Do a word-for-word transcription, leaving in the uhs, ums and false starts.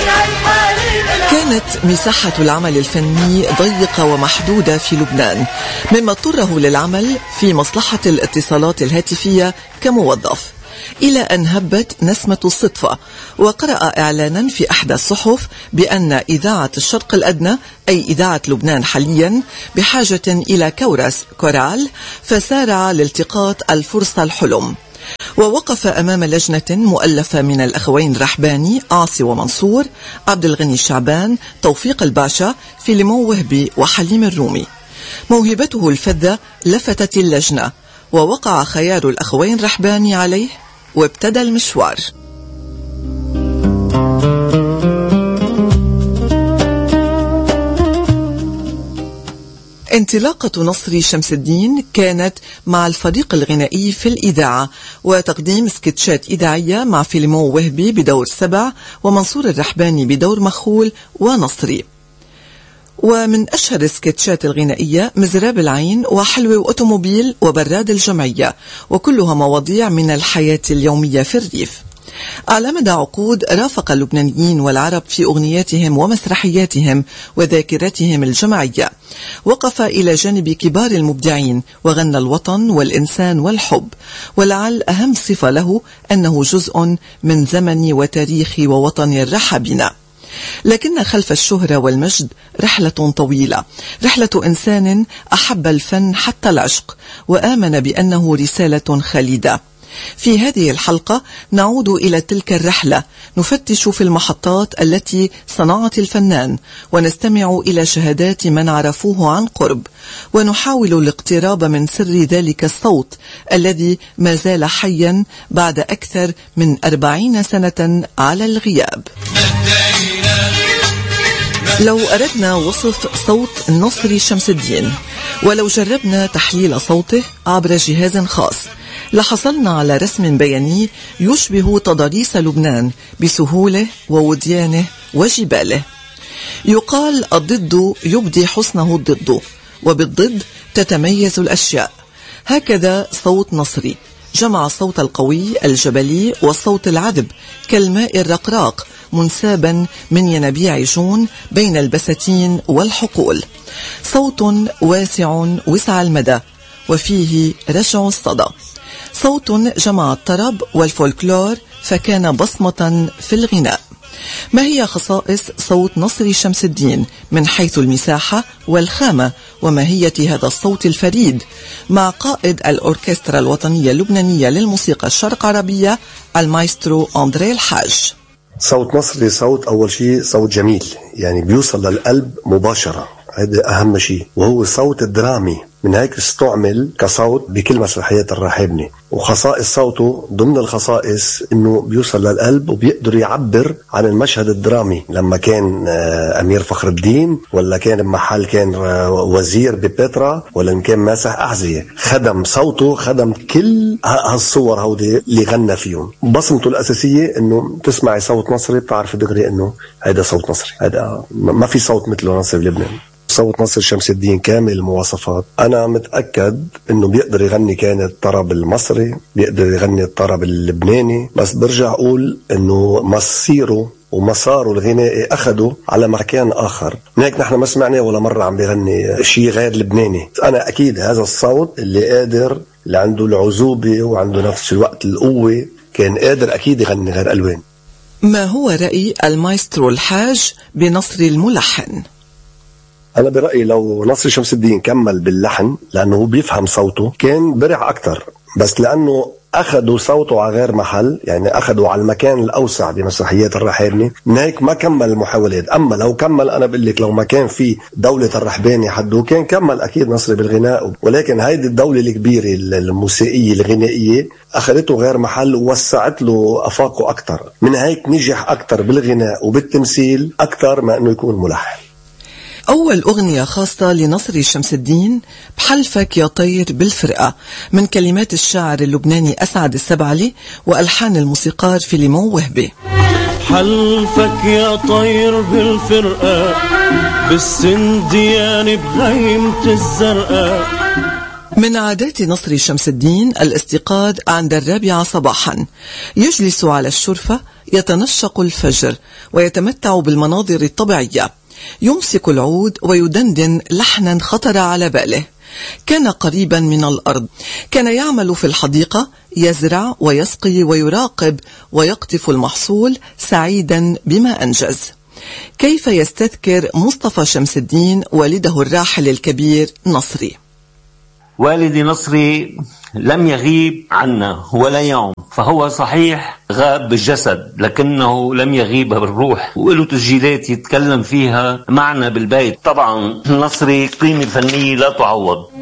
كانت مساحة العمل الفني ضيقة ومحدودة في لبنان، مما اضطره للعمل في مصلحة الاتصالات الهاتفية كموظف، إلى أن هبت نسمة الصدفة وقرأ إعلانا في أحدى الصحف بأن إذاعة الشرق الأدنى أي إذاعة لبنان حاليا بحاجة إلى كورس كورال، فسارع لالتقاط الفرصة الحلم، ووقف أمام لجنة مؤلفة من الأخوين رحباني عاصي ومنصور، عبد الغني الشعبان، توفيق الباشا، فيليمون وهبي وحليم الرومي. موهبته الفذة لفتت اللجنة، ووقع خيار الأخوين رحباني عليه وابتدى المشوار. انطلاقة نصري شمس الدين كانت مع الفريق الغنائي في الإذاعة وتقديم سكتشات إذاعية مع فيليمون وهبي بدور سبع ومنصور الرحباني بدور مخول ونصري. ومن أشهر السكتشات الغنائية مزراب العين وحلوة وأوتوموبيل وبراد الجمعية، وكلها مواضيع من الحياة اليومية في الريف. على مدى عقود رافق اللبنانيين والعرب في أغنياتهم ومسرحياتهم وذاكرتهم الجماعية، وقف إلى جانب كبار المبدعين وغنى الوطن والإنسان والحب، ولعل أهم صفة له أنه جزء من زمن وتاريخ ووطن رحى بنا. لكن خلف الشهرة والمجد رحلة طويلة، رحلة إنسان أحب الفن حتى العشق وآمن بأنه رسالة خالدة. في هذه الحلقة نعود إلى تلك الرحلة، نفتش في المحطات التي صنعت الفنان، ونستمع إلى شهادات من عرفوه عن قرب، ونحاول الاقتراب من سر ذلك الصوت الذي ما زال حيا بعد أكثر من أربعين سنة على الغياب. لو أردنا وصف صوت نصري شمس الدين، ولو جربنا تحليل صوته عبر جهاز خاص، لحصلنا على رسم بياني يشبه تضاريس لبنان بسهوله ووديانه وجباله. يقال الضد يبدي حسنه الضد، وبالضد تتميز الأشياء. هكذا صوت نصري جمع الصوت القوي الجبلي والصوت العذب كالماء الرقراق منسابا من ينابيع جون بين البساتين والحقول. صوت واسع وسع المدى وفيه رجع الصدى. صوت جمع الطرب والفولكلور فكان بصمة في الغناء. ما هي خصائص صوت نصري شمس الدين من حيث المساحة والخامة وماهية هذا الصوت الفريد؟ مع قائد الأوركسترا الوطنية اللبنانية للموسيقى الشرق عربية المايسترو أندري الحاج. صوت نصري صوت أول شيء صوت جميل، يعني بيوصل للقلب مباشرة، هذا أهم شيء، وهو صوت الدرامي، من هيك استعمل كصوت بكل مسرحيات الراحبني. وخصائص صوته ضمن الخصائص انه بيوصل للقلب وبيقدر يعبر عن المشهد الدرامي، لما كان امير فخر الدين، ولا كان بمحل كان وزير ببترا، ولا ان كان ماسح احذية، خدم صوته خدم كل هالصور هودي اللي غنى فيهم. بصمته الاساسيه انه تسمعي صوت نصري بتعرف دغري انه هذا صوت نصري، هذا ما في صوت مثله نصري بلبنان. صوت نصر شمس الدين كامل المواصفات. أنا متأكد إنه بيقدر يغني كان الطرب المصري، بيقدر يغني الطرب اللبناني، بس برجع أقول إنه مصيره ومساره الغنائي أخده على مكان آخر. هيك نحن ما سمعنا ولا مرة عم بيغني شيء غير لبناني. أنا أكيد هذا الصوت اللي قادر، اللي عنده العذوبة وعنده نفس الوقت القوة، كان قادر أكيد يغني غير ألوان. ما هو رأي المايسترو الحاج بنصري الملحن؟ أنا برأيي لو نصري شمس الدين كمل باللحن، لأنه هو بيفهم صوته، كان برع أكتر، بس لأنه أخذوا صوته على غير محل، يعني أخذوا على المكان الأوسع بمسرحيات الرحابني، من هيك ما كمل المحاولات. أما لو كمل، أنا بقول لك لو ما كان في دولة الرحباني حده كان كمل أكيد نصري بالغناء، ولكن هيدي الدولة الكبيرة الموسيقية الغنائية أخذته غير محل ووسعت له أفاقه أكتر، من هيك نجح أكتر بالغناء وبالتمثيل أكتر ما أنه يكون ملحن. أول أغنية خاصة لنصري شمس الدين بحلفك يا طير بالفرقة، من كلمات الشاعر اللبناني أسعد السبعلي وألحان الموسيقار فيليمون وهبي. حلفك يا طير بالفرقة بالسنديان بغيمة الزرقاء. من عادات نصري شمس الدين الاستيقاظ عند الرابعة صباحا، يجلس على الشرفة يتنشق الفجر ويتمتع بالمناظر الطبيعية، يمسك العود ويدندن لحنا خطر على باله. كان قريبا من الأرض، كان يعمل في الحديقة، يزرع ويسقي ويراقب ويقطف المحصول سعيدا بما أنجز. كيف يستذكر مصطفى شمس الدين والده الراحل الكبير نصري؟ والدي نصري لم يغيب عنا ولا يوم، فهو صحيح غاب بالجسد لكنه لم يغيب بالروح، وله تسجيلات يتكلم فيها معنا بالبيت. طبعا نصري قيمة فنية لا تعوض.